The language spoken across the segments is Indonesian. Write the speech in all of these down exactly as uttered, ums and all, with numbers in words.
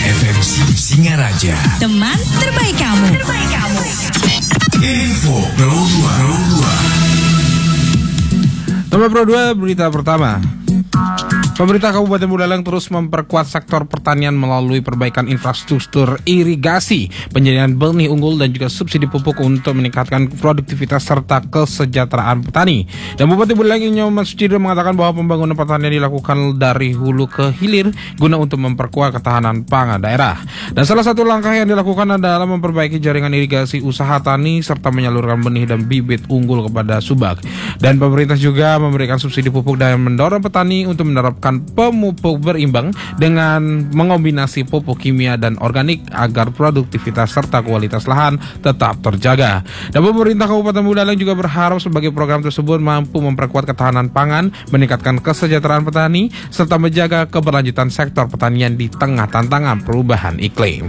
F M C Singaraja, teman terbaik kamu. Terbaik kamu. Info Pro dua. Nomor Pro dua, berita pertama. Pemerintah Kabupaten Buleleng terus memperkuat sektor pertanian melalui perbaikan infrastruktur irigasi, penyediaan benih unggul dan juga subsidi pupuk untuk meningkatkan produktivitas serta kesejahteraan petani. Dan Bupati Buleleng Nyoman Sucipto mengatakan bahwa pembangunan pertanian dilakukan dari hulu ke hilir guna untuk memperkuat ketahanan pangan daerah. Dan salah satu langkah yang dilakukan adalah memperbaiki jaringan irigasi usaha tani serta menyalurkan benih dan bibit unggul kepada subak. Dan pemerintah juga memberikan subsidi pupuk dan mendorong petani untuk menerapkan pemupuk berimbang dengan mengombinasi pupuk kimia dan organik agar produktivitas serta kualitas lahan tetap terjaga. Dan pemerintah Kabupaten Buleleng juga berharap sebagai program tersebut mampu memperkuat ketahanan pangan, meningkatkan kesejahteraan petani, serta menjaga keberlanjutan sektor pertanian di tengah tantangan perubahan iklim.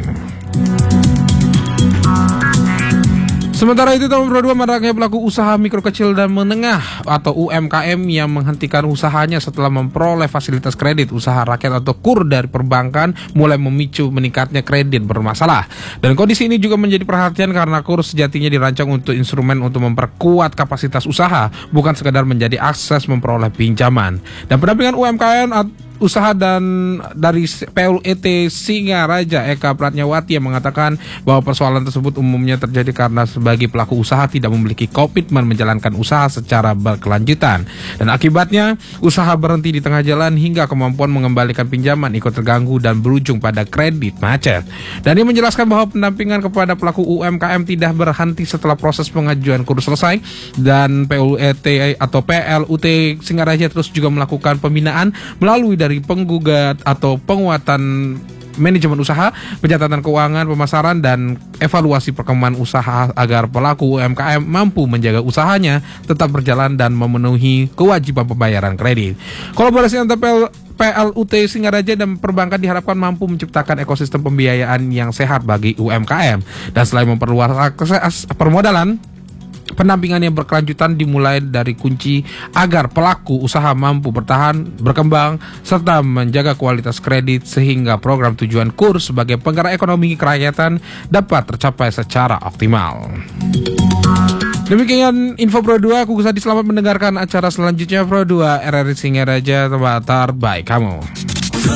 Sementara itu, tahun dua ribu dua puluh dua maraknya pelaku usaha mikro kecil dan menengah atau U M K M yang menghentikan usahanya setelah memperoleh fasilitas kredit usaha rakyat atau KUR dari perbankan mulai memicu meningkatnya kredit bermasalah. Dan kondisi ini juga menjadi perhatian karena KUR sejatinya dirancang untuk instrumen untuk memperkuat kapasitas usaha, bukan sekadar menjadi akses memperoleh pinjaman. Dan pendampingan U M K M usaha dan dari P L U T Singaraja Eka Pratnyawati yang mengatakan bahwa persoalan tersebut umumnya terjadi karena sebagai pelaku usaha tidak memiliki komitmen menjalankan usaha secara berkelanjutan, dan akibatnya usaha berhenti di tengah jalan hingga kemampuan mengembalikan pinjaman ikut terganggu dan berujung pada kredit macet. Dan dia menjelaskan bahwa pendampingan kepada pelaku U M K M tidak berhenti setelah proses pengajuan KUR selesai, dan P L U T atau P L U T Singaraja terus juga melakukan pembinaan melalui dari penggugat atau penguatan manajemen usaha, pencatatan keuangan, pemasaran, dan evaluasi perkembangan usaha agar pelaku U M K M mampu menjaga usahanya tetap berjalan dan memenuhi kewajiban pembayaran kredit. Kolaborasi antara P L U T Singaraja dan perbankan diharapkan mampu menciptakan ekosistem pembiayaan yang sehat bagi U M K M. Dan selain memperluas akses permodalan, pendampingan yang berkelanjutan dimulai dari kunci agar pelaku usaha mampu bertahan, berkembang, serta menjaga kualitas kredit sehingga program tujuan KUR sebagai penggerak ekonomi kerakyatan dapat tercapai secara optimal. Demikian info Pro dua, aku Gus Hadi, selamat mendengarkan acara selanjutnya Pro dua R R I Singaraja, tempat terbaik kamu.